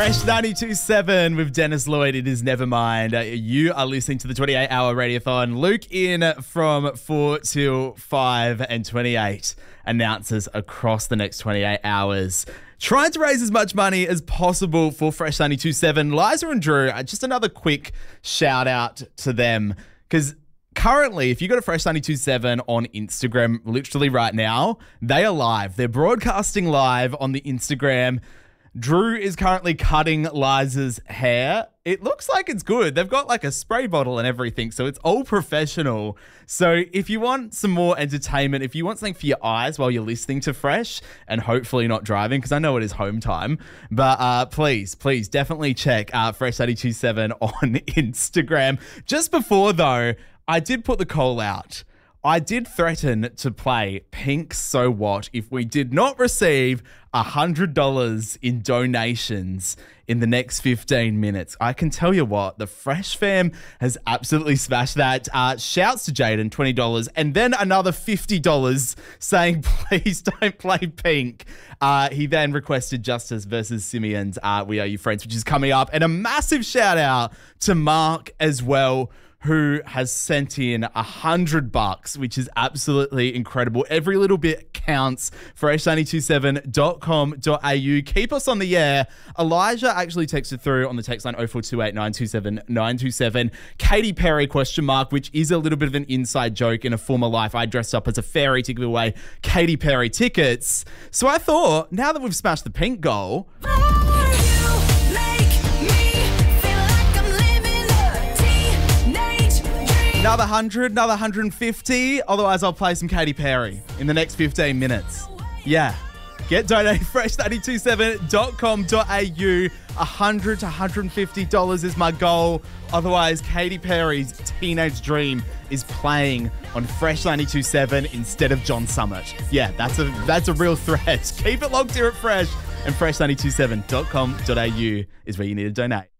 Fresh 92.7 with Dennis Lloyd. It is Nevermind. You are listening to the 28-hour radiothon. Luke in from 4 till 5 and 28 announcers across the next 28 hours. Trying to raise as much money as possible for Fresh 92.7. Liza and Drew, just another quick shout out to them because currently, if you go to Fresh 92.7 on Instagram, literally right now, they are live. They're broadcasting live on the Instagram. Drew is currently cutting Liza's hair. It looks like it's good. They've got like a spray bottle and everything, so it's all professional. So if you want some more entertainment, if you want something for your eyes while you're listening to Fresh and hopefully not driving, because I know it is home time, but please definitely check Fresh 92.7 on Instagram. Just before though, I did put the call out. I did threaten to play Pink So What if we did not receive $100 in donations in the next 15 minutes. I can tell you what, the Fresh fam has absolutely smashed that. Shouts to Jaden, $20, and then another $50 saying, please don't play Pink. He then requested Justice versus Simeon's We Are You Friends, which is coming up. And a massive shout out to Mark as well, who has sent in $100, which is absolutely incredible. Every little bit counts. Fresh927.com.au. Keep us on the air. Elijah actually texted through on the text line 0428 927 927. Katy Perry ? Which is a little bit of an inside joke. In a former life, I dressed up as a fairy to give away Katy Perry tickets. So I thought, now that we've smashed the Pink goal, another 100, another 150. Otherwise, I'll play some Katy Perry in the next 15 minutes. Yeah. Get donated fresh927.com.au. $100 to $150 is my goal. Otherwise, Katy Perry's Teenage Dream is playing on Fresh 92.7 instead of John Summit. Yeah, that's a real threat. Keep it locked here at Fresh, and fresh927.com.au is where you need to donate.